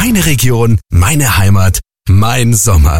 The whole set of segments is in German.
Meine Region, meine Heimat, mein Sommer.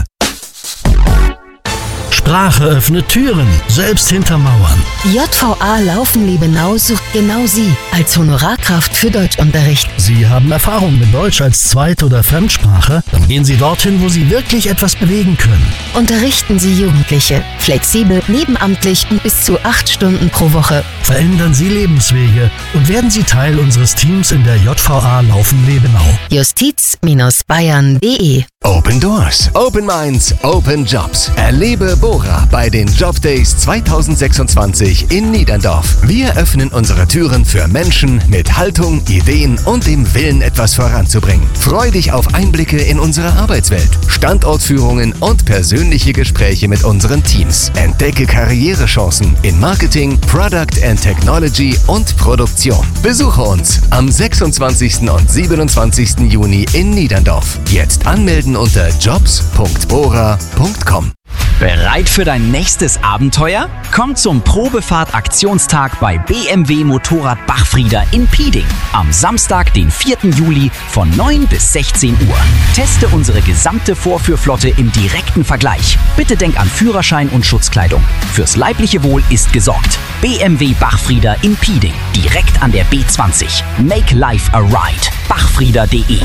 Sprache öffnet Türen, selbst hinter Mauern. JVA Laufen-Liebenau sucht genau Sie als Honorarkraft für Deutschunterricht. Sie haben Erfahrung mit Deutsch als Zweit- oder Fremdsprache? Dann gehen Sie dorthin, wo Sie wirklich etwas bewegen können. Unterrichten Sie Jugendliche, flexibel, nebenamtlich und bis zu 8 Stunden pro Woche. Verändern Sie Lebenswege und werden Sie Teil unseres Teams in der JVA Laufen-Liebenau. Justiz-bayern.de. Open Doors, Open Minds, Open Jobs. Erlebe Bora bei den Job Days 2026 in Niederndorf. Wir öffnen unsere Türen für Menschen mit Haltung, Ideen und dem Willen, etwas voranzubringen. Freu dich auf Einblicke in unsere Arbeitswelt, Standortführungen und persönliche Gespräche mit unseren Teams. Entdecke Karrierechancen in Marketing, Product and Technology und Produktion. Besuche uns am 26. und 27. Juni in Niederndorf. Jetzt anmelden unter jobs.bora.com. Bereit für dein nächstes Abenteuer? Komm zum Probefahrt-Aktionstag bei BMW Motorrad Bachfrieder in Pieding am Samstag, den 4. Juli von 9 bis 16 Uhr. Teste unsere gesamte Vorführflotte im direkten Vergleich. Bitte denk an Führerschein und Schutzkleidung. Fürs leibliche Wohl ist gesorgt. BMW Bachfrieder in Pieding, direkt an der B20. Make life a ride. Bachfrieder.de.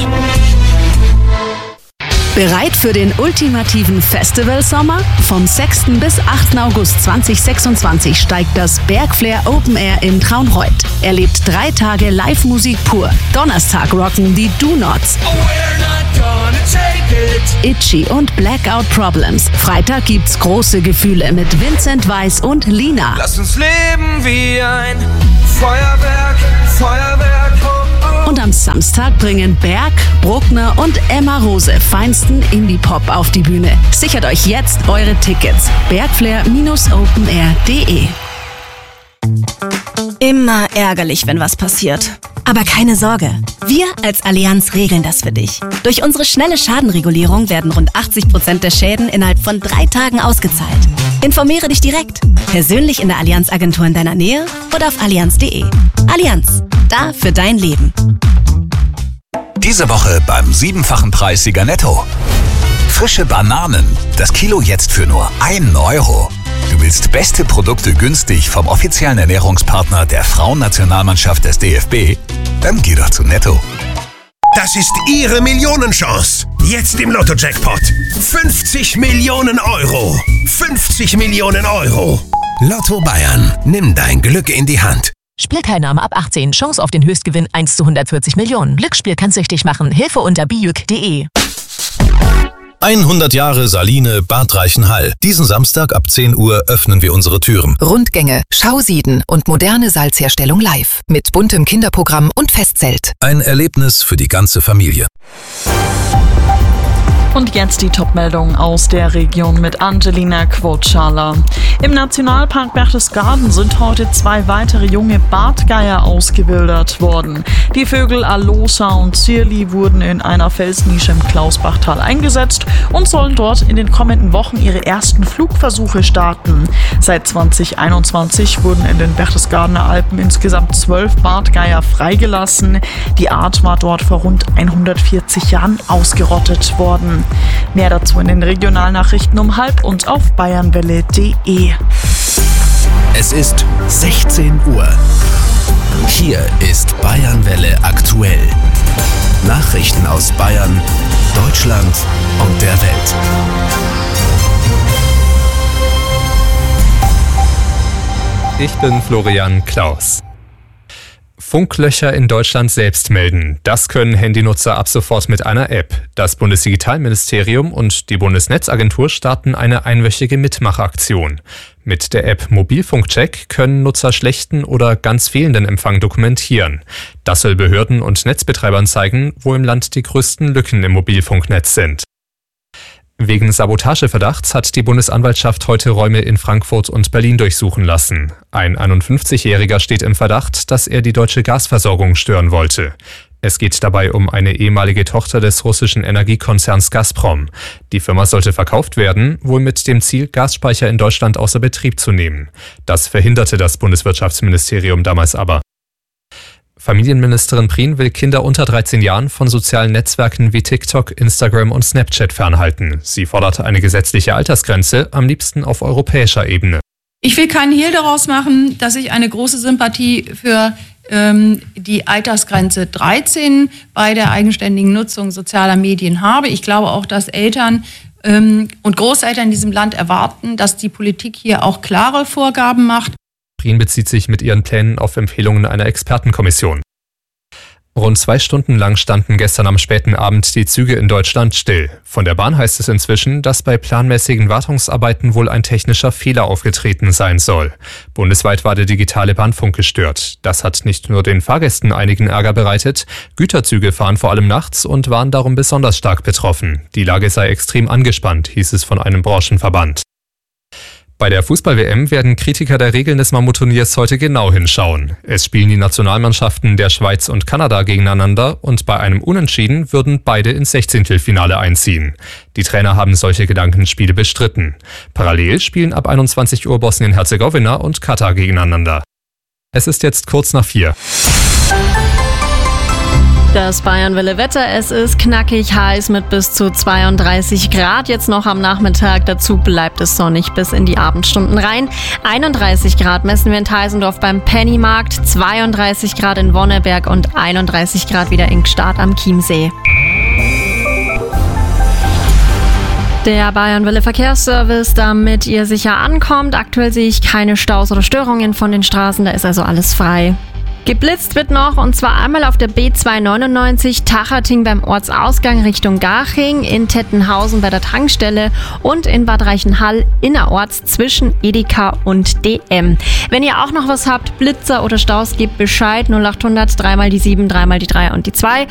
Bereit für den ultimativen Festivalsommer? Vom 6. bis 8. August 2026 steigt das Bergflair Open Air in Traunreut. Erlebt 3 Tage Live-Musik pur. Donnerstag rocken die Do Nots, Itchy und Blackout Problems. Freitag gibt's große Gefühle mit Vincent Weiss und Lina. Lass uns leben wie ein Feuerwerk, Feuerwerk. Und am Samstag bringen Berg, Bruckner und Emma Rose feinsten Indie-Pop auf die Bühne. Sichert euch jetzt eure Tickets. Bergflair-openair.de. Immer ärgerlich, wenn was passiert. Aber keine Sorge, wir als Allianz regeln das für dich. Durch unsere schnelle Schadenregulierung werden rund 80% der Schäden innerhalb von 3 Tagen ausgezahlt. Informiere dich direkt, persönlich in der Allianz-Agentur in deiner Nähe oder auf allianz.de. Allianz, da für dein Leben. Diese Woche beim 7-fachen Preissieger Netto. Frische Bananen, das Kilo jetzt für nur 1 Euro. Du willst beste Produkte günstig vom offiziellen Ernährungspartner der Frauennationalmannschaft des DFB? Dann geh doch zu Netto. Das ist Ihre Millionenchance. Jetzt im Lotto-Jackpot. 50 Millionen Euro. 50 Millionen Euro. Lotto Bayern. Nimm dein Glück in die Hand. Spielteilnahme ab 18. Chance auf den Höchstgewinn 1 zu 140 Millionen. Glücksspiel kann süchtig machen. Hilfe unter biüc.de. 100 Jahre Saline Bad Reichenhall. Diesen Samstag ab 10 Uhr öffnen wir unsere Türen. Rundgänge, Schausieden und moderne Salzherstellung live. Mit buntem Kinderprogramm und Festzelt. Ein Erlebnis für die ganze Familie. Und jetzt die Top-Meldung aus der Region mit Angelina Quotschala. Im Nationalpark Berchtesgaden sind heute 2 weitere junge Bartgeier ausgewildert worden. Die Vögel Alosa und Zierli wurden in einer Felsnische im Klausbachtal eingesetzt und sollen dort in den kommenden Wochen ihre ersten Flugversuche starten. Seit 2021 wurden in den Berchtesgadener Alpen insgesamt 12 Bartgeier freigelassen. Die Art war dort vor rund 140 Jahren ausgerottet worden. Mehr dazu in den Regionalnachrichten um 12:30 und auf bayernwelle.de. Es ist 16 Uhr. Hier ist Bayernwelle aktuell. Nachrichten aus Bayern, Deutschland und der Welt. Ich bin Florian Klaus. Funklöcher in Deutschland selbst melden. Das können Handynutzer ab sofort mit einer App. Das Bundesdigitalministerium und die Bundesnetzagentur starten eine einwöchige Mitmachaktion. Mit der App Mobilfunkcheck können Nutzer schlechten oder ganz fehlenden Empfang dokumentieren. Das soll Behörden und Netzbetreibern zeigen, wo im Land die größten Lücken im Mobilfunknetz sind. Wegen Sabotageverdachts hat die Bundesanwaltschaft heute Räume in Frankfurt und Berlin durchsuchen lassen. Ein 51-Jähriger steht im Verdacht, dass er die deutsche Gasversorgung stören wollte. Es geht dabei um eine ehemalige Tochter des russischen Energiekonzerns Gazprom. Die Firma sollte verkauft werden, wohl mit dem Ziel, Gasspeicher in Deutschland außer Betrieb zu nehmen. Das verhinderte das Bundeswirtschaftsministerium damals aber. Familienministerin Prien will Kinder unter 13 Jahren von sozialen Netzwerken wie TikTok, Instagram und Snapchat fernhalten. Sie forderte eine gesetzliche Altersgrenze, am liebsten auf europäischer Ebene. Ich will keinen Hehl daraus machen, dass ich eine große Sympathie für die Altersgrenze 13 bei der eigenständigen Nutzung sozialer Medien habe. Ich glaube auch, dass Eltern und Großeltern in diesem Land erwarten, dass die Politik hier auch klare Vorgaben macht. Prien bezieht sich mit ihren Plänen auf Empfehlungen einer Expertenkommission. Rund 2 Stunden lang standen gestern am späten Abend die Züge in Deutschland still. Von der Bahn heißt es inzwischen, dass bei planmäßigen Wartungsarbeiten wohl ein technischer Fehler aufgetreten sein soll. Bundesweit war der digitale Bahnfunk gestört. Das hat nicht nur den Fahrgästen einigen Ärger bereitet. Güterzüge fahren vor allem nachts und waren darum besonders stark betroffen. Die Lage sei extrem angespannt, hieß es von einem Branchenverband. Bei der Fußball-WM werden Kritiker der Regeln des Mammutturniers heute genau hinschauen. Es spielen die Nationalmannschaften der Schweiz und Kanada gegeneinander und bei einem Unentschieden würden beide ins 16. einziehen. Die Trainer haben solche Gedankenspiele bestritten. Parallel spielen ab 21 Uhr Bosnien-Herzegowina und Katar gegeneinander. Es ist jetzt kurz nach 4. Das Bayern-Welle-Wetter, es ist knackig heiß mit bis zu 32 Grad. Jetzt noch am Nachmittag, dazu bleibt es sonnig bis in die Abendstunden rein. 31 Grad messen wir in Teisendorf beim Pennymarkt, 32 Grad in Wonneberg und 31 Grad wieder in Gstaad am Chiemsee. Der Bayern-Welle-Verkehrsservice, damit ihr sicher ankommt. Aktuell sehe ich keine Staus oder Störungen von den Straßen, da ist also alles frei. Geblitzt wird noch, und zwar einmal auf der B299 Tachating beim Ortsausgang Richtung Garching, in Tettenhausen bei der Tankstelle und in Bad Reichenhall innerorts zwischen Edeka und DM. Wenn ihr auch noch was habt, Blitzer oder Staus, gebt Bescheid, 0800 3 mal die 7, 3 mal die 3 und die 2.